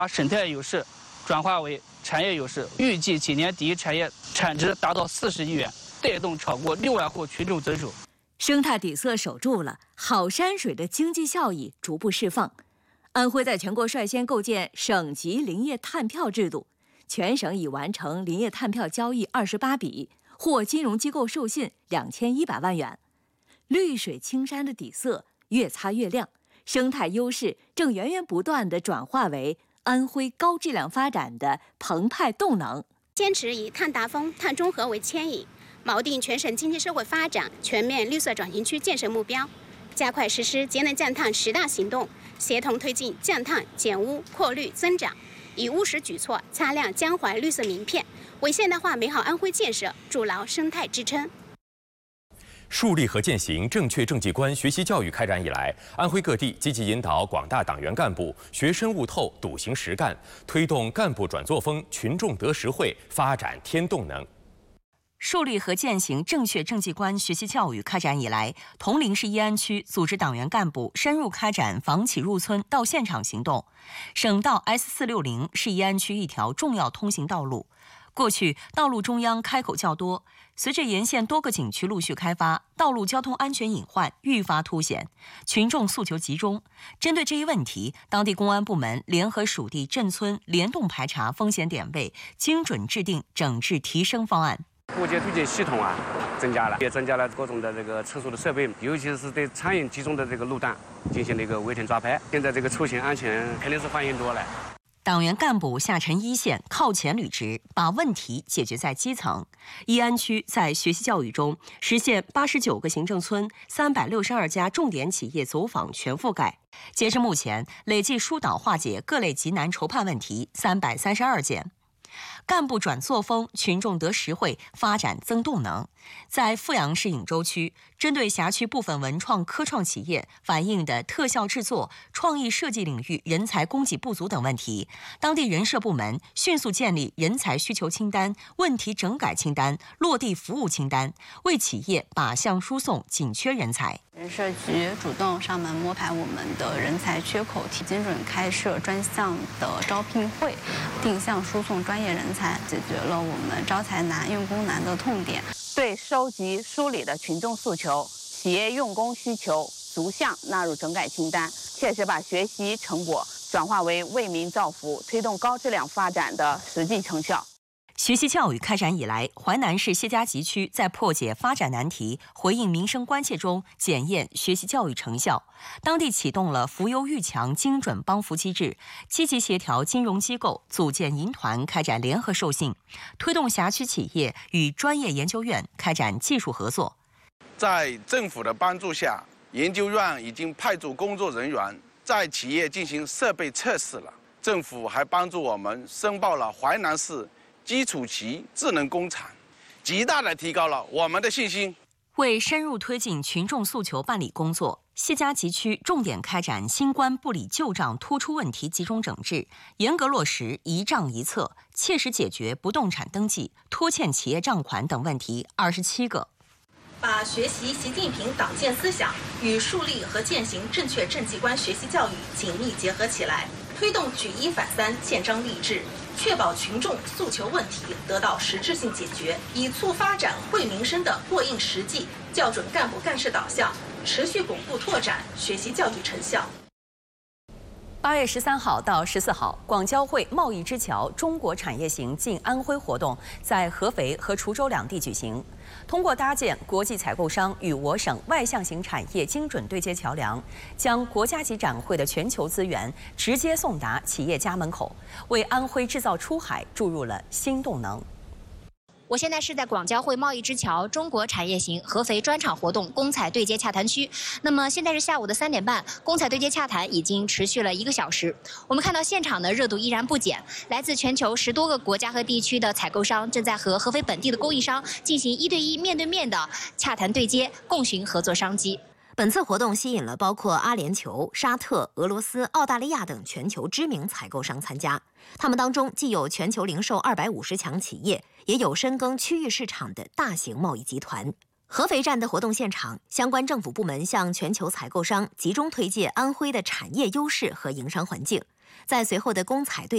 把生态优势转化为产业优势，预计今年第一产业产值达到40亿元，带动超过6万户群众增收。 生态底色守住了，好山水的经济效益逐步释放。安徽在全国率先构建省级林业碳票制度，全省已完成林业碳票交易28笔，获金融机构授信2100万元。绿水青山的底色越擦越亮，生态优势正源源不断地转化为安徽高质量发展的澎湃动能。 坚持以碳达峰、碳中和为牵引，锚定全省经济社会发展全面绿色转型区建设目标，加快实施节能降碳10大行动，协同推进降碳、减污、扩绿、增长，以务实举措擦亮江淮绿色名片，为现代化美好安徽建设筑牢生态支撑。 树立和践行正确政绩观学习教育开展以来，安徽各地积极引导广大党员干部学深悟透、笃行实干，推动干部转作风、群众得实惠，发展添动能。 树立和践行正确政绩观学习教育开展以来，铜陵市义安区组织党员干部深入开展房企入村到现场行动。省道 S460是义安区一条重要通行道路。过去道路中央开口较多，随着沿线多个景区陆续开发，道路交通安全隐患愈发凸显，群众诉求集中。针对这一问题，当地公安部门联合属地镇村联动排查风险点位，精准制定整治提升方案。 物业推荐系统增加了，也增加了各种的这个测速的设备，尤其是对苍蝇集中的这个路段进行了一个围停抓拍。现在这个出行安全肯定是欢迎多了。 党员干部下沉一线，靠前履职，把问题解决在基层。义安区在学习教育中实现89个行政村、362家重点企业走访全覆盖。截至目前，累计疏导化解各类急难筹判问题332件。干部转作风，群众得实惠，发展增动能。在阜阳市颍州区，针对辖区部分文创科创企业反映的特效制作、创意设计领域人才供给不足等问题，当地人社部门迅速建立人才需求清单、问题整改清单、落地服务清单，为企业靶向输送紧缺人才。 人社局主动上门摸排我们的人才缺口，精准开设专项的招聘会，定向输送专业人才，解决了我们招才难、用工难的痛点。 对收集梳理的群众诉求、企业用工需求逐项纳入整改清单，切实把学习成果转化为为民造福、推动高质量发展的实际成效。 学习教育开展以来，淮南市谢家集区在破解发展难题、回应民生关切中检验学习教育成效。当地启动了扶优育强精准帮扶机制，积极协调金融机构，组建银团开展联合授信，推动辖区企业与专业研究院开展技术合作。 在政府的帮助下，研究院已经派驻工作人员在企业进行设备测试了。政府还帮助我们申报了淮南市基础级智能工厂，极大地提高了我们的信心。 为深入推进群众诉求办理工作，谢家集区重点开展新冠不理旧账突出问题集中整治，严格落实一账一策，切实解决不动产登记、拖欠企业账款等问题27个。 把学习习近平党建思想与树立和践行正确政绩观学习教育紧密结合起来，推动举一反三、建章立制，确保群众诉求问题得到实质性解决，以促发展惠民生的过硬实际，校准干部干事导向，持续巩固拓展学习教育成效。 8月13号到14号，广交会贸易之桥中国产业行进安徽活动在合肥和滁州两地举行。通过搭建国际采购商与我省外向型产业精准对接桥梁，将国家级展会的全球资源直接送达企业家门口，为安徽制造出海注入了新动能。 我现在是在广交会贸易之桥中国产业行合肥专场活动公采对接洽谈区。那么现在是下午的3点半，公采对接洽谈已经持续了1个小时。我们看到现场的热度依然不减，来自全球10多个国家和地区的采购商正在和合肥本地的供应商进行1对1、面对面的洽谈对接，共寻合作商机。 本次活动吸引了包括阿联酋、沙特、俄罗斯、澳大利亚等全球知名采购商参加。他们当中既有全球零售250强企业，也有深耕区域市场的大型贸易集团。合肥站的活动现场，相关政府部门向全球采购商集中推介安徽的产业优势和营商环境。在随后的公采对